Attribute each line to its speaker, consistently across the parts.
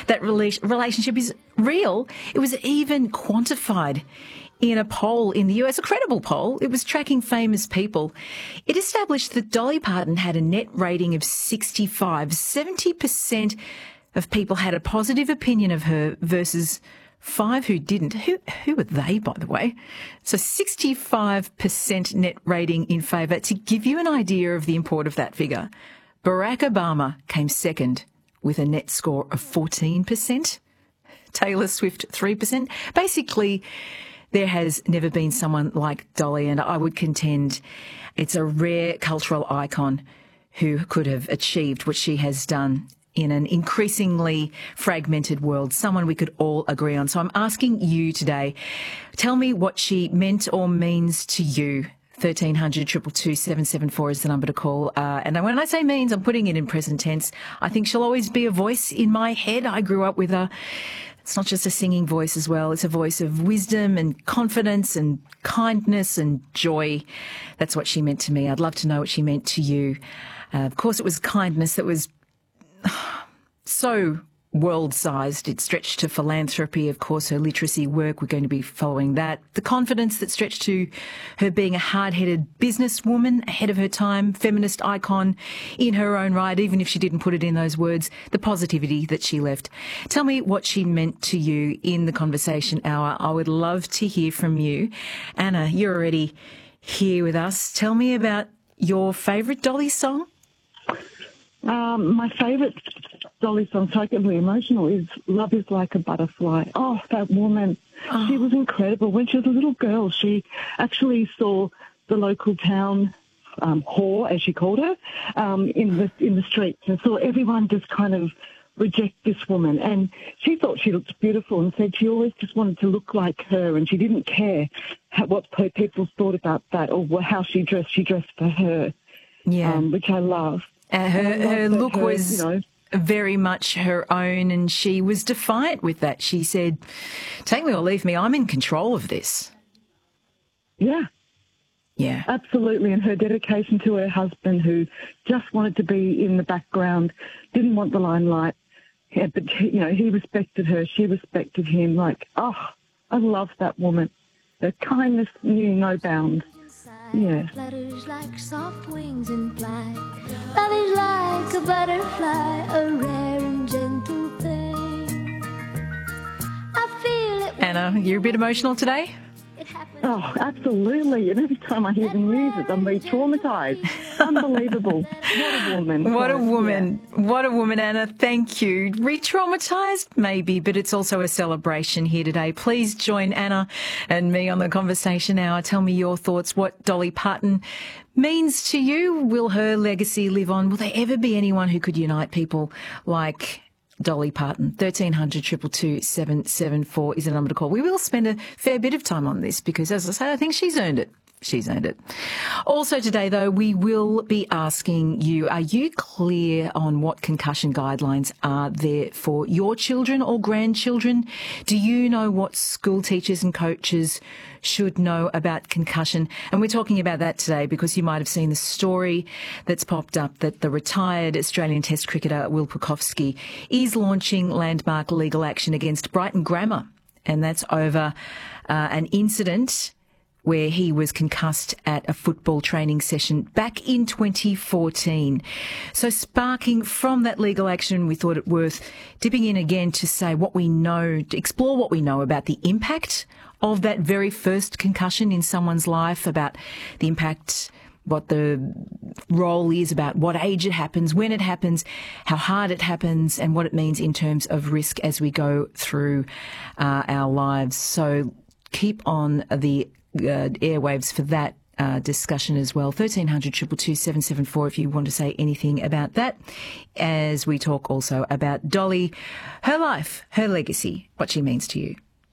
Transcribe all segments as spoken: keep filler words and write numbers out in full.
Speaker 1: that rela- relationship is real. It was even quantified in a poll in the U S, a credible poll. It was tracking famous people. It established that Dolly Parton had a net rating of sixty-five. seventy percent of people had a positive opinion of her versus five who didn't. Who who were they, by the way? So sixty-five percent net rating in favour. To give you an idea of the import of that figure, Barack Obama came second with a net score of fourteen percent. Taylor Swift, three percent. Basically, there has never been someone like Dolly, and I would contend it's a rare cultural icon who could have achieved what she has done in an increasingly fragmented world, someone we could all agree on. So I'm asking you today, tell me what she meant or means to you. thirteen hundred, two two two, seven seven four is the number to call. Uh, and when I say means, I'm putting it in present tense. I think she'll always be a voice in my head. I grew up with her. It's not just a singing voice as well. It's a voice of wisdom and confidence and kindness and joy. That's what she meant to me. I'd love to know what she meant to you. Uh, of course, it was kindness that was so world-sized. It stretched to philanthropy. Of course, her literacy work, we're going to be following that. The confidence that stretched to her being a hard-headed businesswoman, ahead of her time, feminist icon in her own right, even if she didn't put it in those words, the positivity that she left. Tell me what she meant to you in the conversation hour. I would love to hear from you. Anna, you're already here with us. Tell me about your favourite Dolly song.
Speaker 2: Um, my favourite Dolly song, so I get really emotional, is Love is Like a Butterfly. Oh, that woman. Oh. She was incredible. When she was a little girl, she actually saw the local town um, whore, as she called her, um, in the in the streets, and saw everyone just kind of reject this woman. And she thought she looked beautiful and said she always just wanted to look like her, and she didn't care how, what people thought about that or how she dressed. She dressed for her,
Speaker 1: yeah,
Speaker 2: um, which I love.
Speaker 1: Uh, her, her look her, was, you know, very much her own, and she was defiant with that. She said, take me or leave me, I'm in control of this.
Speaker 2: Yeah.
Speaker 1: Yeah.
Speaker 2: Absolutely. And her dedication to her husband, who just wanted to be in the background, didn't want the limelight. Yeah, but, you know, he respected her. She respected him. Like, oh, I love that woman. Her kindness knew no bounds. Yeah.
Speaker 3: Flutters like soft wings in flight. Love is like a butterfly, a rare and gentle thing. I feel it.
Speaker 1: Anna, you're a bit emotional today?
Speaker 2: Oh, absolutely. And every time I hear the music, I'm re-traumatised. Unbelievable. What a woman.
Speaker 1: What a woman. Yeah. What a woman, Anna. Thank you. Re-traumatised? Maybe, but it's also a celebration here today. Please join Anna and me on the conversation hour. Tell me your thoughts, what Dolly Parton means to you. Will her legacy live on? Will there ever be anyone who could unite people like Dolly Parton? thirteen hundred, two two two, seven seven four is the number to call. We will spend a fair bit of time on this because, as I say, I think she's earned it. She's earned it. Also today, though, we will be asking you, are you clear on what concussion guidelines are there for your children or grandchildren? Do you know what school teachers and coaches should know about concussion? And we're talking about that today because you might have seen the story that's popped up that the retired Australian Test cricketer Will Pucovski is launching landmark legal action against Brighton Grammar, and that's over uh, an incident where he was concussed at a football training session back in twenty fourteen. So sparking from that legal action, we thought it worth dipping in again to say what we know, to explore what we know about the impact of that very first concussion in someone's life, about the impact, what the role is, about what age it happens, when it happens, how hard it happens, and what it means in terms of risk as we go through uh, our lives. So keep on the Uh, airwaves for that uh, discussion as well. thirteen hundred, two two two, seven seven four if you want to say anything about that, as we talk also about Dolly, her life, her legacy, what she means to you.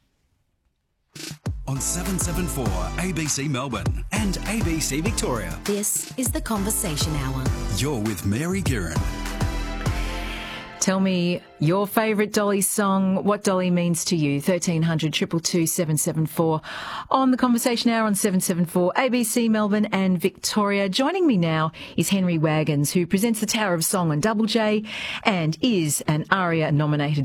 Speaker 4: On seven seven four A B C Melbourne and A B C Victoria.
Speaker 5: This is the Conversation Hour.
Speaker 4: You're with Mary Guerin.
Speaker 1: Tell me your favourite Dolly song, what Dolly means to you. thirteen hundred, two two two, seven seven four on the Conversation Hour on seven seven four A B C Melbourne and Victoria. Joining me now is Henry Wagons, who presents the Tower of Song on Double J and is an ARIA-nominated